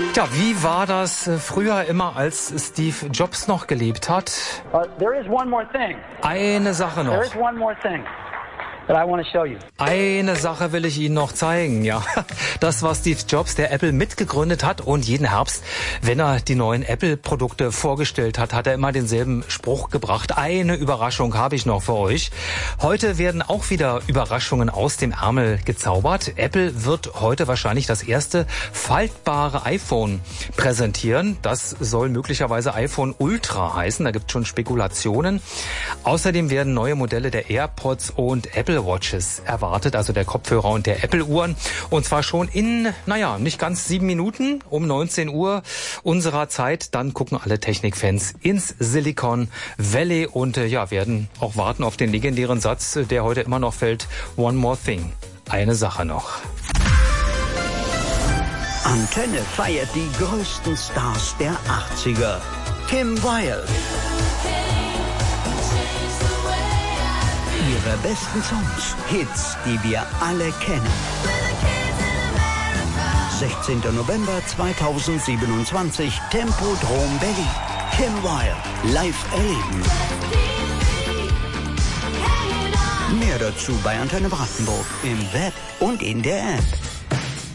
Ja, wie war das früher immer, als Steve Jobs noch gelebt hat? There is one more thing. Eine Sache noch. There is one more thing that I want to show you. Eine Sache will ich Ihnen noch zeigen, ja. Das war Steve Jobs, der Apple mitgegründet hat, und jeden Herbst, wenn er die neuen Apple-Produkte vorgestellt hat, hat er immer denselben Spruch gebracht. Eine Überraschung habe ich noch für euch. Heute werden auch wieder Überraschungen aus dem Ärmel gezaubert. Apple wird heute wahrscheinlich das erste faltbare iPhone präsentieren. Das soll möglicherweise iPhone Ultra heißen. Da gibt es schon Spekulationen. Außerdem werden neue Modelle der AirPods und Apple Watches erwartet, also der Kopfhörer und der Apple-Uhren. Und zwar schon in, nicht ganz 7 Minuten, um 19 Uhr unserer Zeit. Dann gucken alle Technikfans ins Silicon Valley und werden auch warten auf den legendären Satz, der heute immer noch fällt. One more thing. Eine Sache noch. Antenne feiert die größten Stars der 80er. Kim Wilde. Ihre besten Songs, Hits, die wir alle kennen. 16. November 2027, Tempodrom Berlin. Kim Wilde, live erleben. Mehr dazu bei Antenne Brandenburg, im Web und in der App.